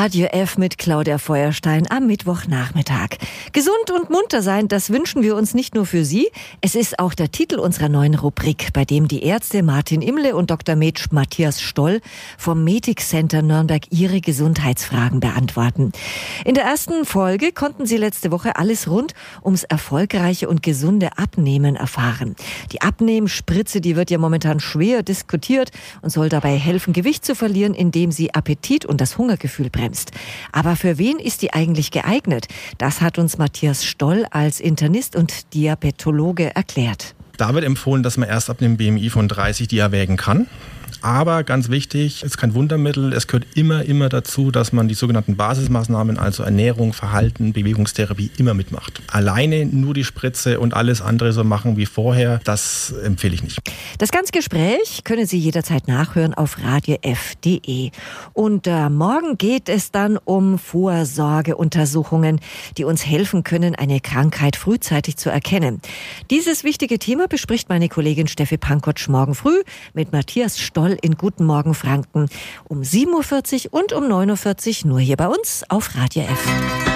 Radio F mit Claudia Feuerstein am Mittwochnachmittag. Gesund und munter sein, das wünschen wir uns nicht nur für Sie. Es ist auch der Titel unserer neuen Rubrik, bei dem die Ärzte Martin Imle und Dr. Med Matthias Stoll vom Medic Center Nürnberg ihre Gesundheitsfragen beantworten. In der ersten Folge konnten Sie letzte Woche alles rund ums erfolgreiche und gesunde Abnehmen erfahren. Die Abnehmspritze, die wird ja momentan schwer diskutiert und soll dabei helfen, Gewicht zu verlieren, indem sie Appetit und das Hungergefühl bremst. Aber für wen ist die eigentlich geeignet? Das hat uns Matthias Stoll als Internist und Diabetologe erklärt. Da wird empfohlen, dass man erst ab einem BMI von 30 die erwägen kann. Aber ganz wichtig, es ist kein Wundermittel, es gehört immer dazu, dass man die sogenannten Basismaßnahmen, also Ernährung, Verhalten, Bewegungstherapie, immer mitmacht. Alleine nur die Spritze und alles andere so machen wie vorher, das empfehle ich nicht. Das ganze Gespräch können Sie jederzeit nachhören auf radiof.de. Und morgen geht es dann um Vorsorgeuntersuchungen, die uns helfen können, eine Krankheit frühzeitig zu erkennen. Dieses wichtige Thema bespricht meine Kollegin Steffi Pankotsch morgen früh mit Matthias Stoll in Guten Morgen Franken um 7.40 Uhr und um 9.40 Uhr nur hier bei uns auf Radio F.